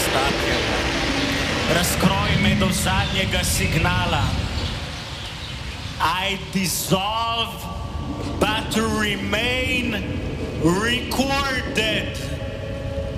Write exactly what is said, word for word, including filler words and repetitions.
ostati. Razkroj me do zadnjega signala. I dissolve, but to remain recorded.